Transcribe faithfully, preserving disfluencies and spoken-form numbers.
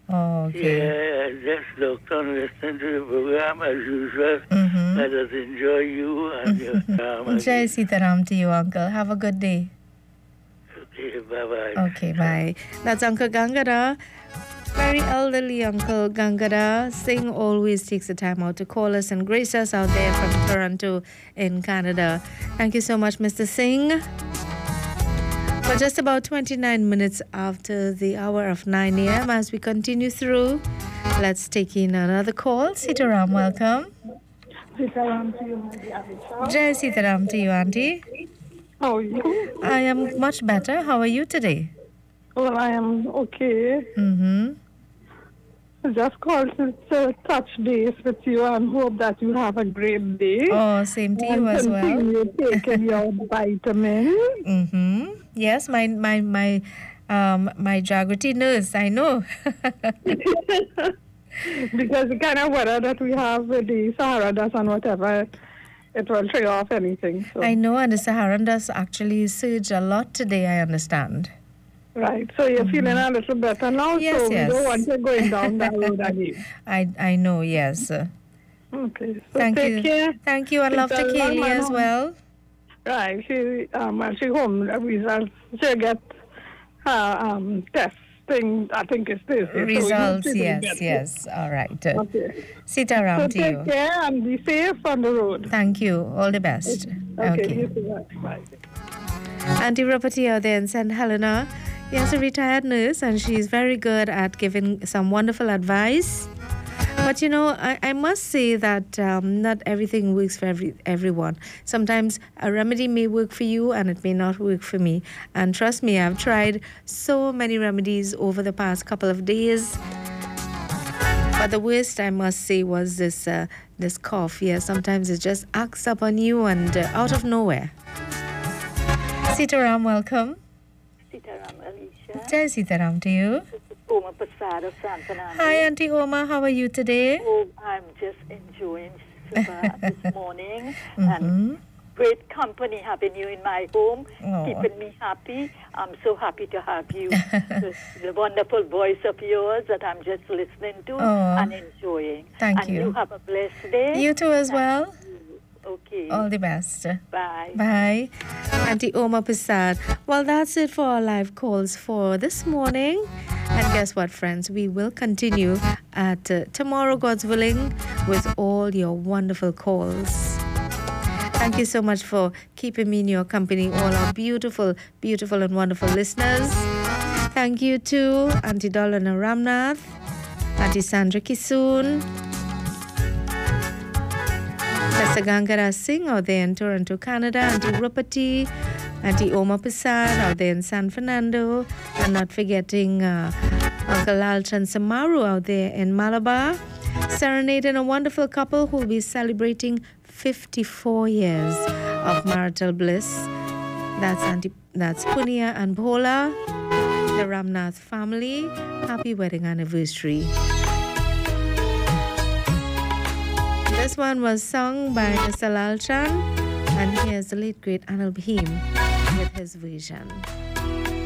Oh, okay. Yeah, I just looked on listening to the program as usual. Mm-hmm. I just enjoy you and your drama. Jai Sitaram to you, Uncle. Have a good day. Okay, bye-bye. Okay, bye. That's Uncle Gangada. Very elderly Uncle Gangada Singh always takes the time out to call us and grace us out there from Toronto in Canada. Thank you so much, Mister Singh. For just about twenty-nine minutes after the hour of nine a.m. as we continue through, let's take in another call. Sitaram, welcome. Sitaram to you, my dear Abhisha. Jai Sitaram to you, Auntie. How are you? I am much better. How are you today? Well, I am okay. Mm-hmm. I just called to, to touch base with you and hope that you have a great day. Oh, same to you and as well. continue taking your vitamins. Mm-hmm. Yes, my my my um my Jagrati nurse, I know. Because the kind of weather that we have with the Sahara dust and whatever, it will trigger off anything. So. I know, and the Saharan dust actually surged a lot today, I understand. Right, so you're mm-hmm. feeling a little better now, yes, so yes. we don't want you going down that road again. I I know, yes. Okay, so thank take you. care. Thank you, and love to Kaylee as well. Right, she um when she home results she get her um test thing. I think it's this results. So yes, yes. All right. Okay. Sitaram so to take you. care and be safe on the road. Thank you. All the best. Okay. okay. You too. Bye. Auntie Rapati out there in Saint Helena. Yes, a retired nurse, and she's very good at giving some wonderful advice. But you know, I, I must say that um, not everything works for every everyone. Sometimes a remedy may work for you and it may not work for me. And trust me, I've tried so many remedies over the past couple of days. But the worst, I must say, was this uh, this cough. Yeah, sometimes it just acts up on you and uh, out of nowhere. Sitaram, welcome. Sitaram, Alicia. Jai Sitaram to you. Oma Pasada, San Fernando. Hi, Auntie Oma. How are you today? Oh, I'm just enjoying Sabah this morning. Mm-hmm. And great company having you in my home, oh. keeping me happy. I'm so happy to have you. the, the wonderful voice of yours that I'm just listening to oh. and enjoying. Thank and you. And you have a blessed day. You too as well. Okay. All the best. Bye. Bye. Auntie Oma Prasad. Well, that's it for our live calls for this morning. And guess what, friends? We will continue at uh, tomorrow, God's willing, with all your wonderful calls. Thank you so much for keeping me in your company, all our beautiful, beautiful and wonderful listeners. Thank you to Auntie Dolana Ramnath, Auntie Sandra Kisoon, Mister Gangara Singh out there in Toronto, Canada, Auntie Rupati, Auntie Oma Prasad out there in San Fernando, and not forgetting uh, Uncle Lalchan Samaru out there in Malabar, serenading a wonderful couple who will be celebrating fifty-four years of marital bliss. That's Auntie, that's Punia and Bhola, the Ramnath family. Happy wedding anniversary. This one was sung by Mister Lalchan, and here's the late great Anil Bhim with his version.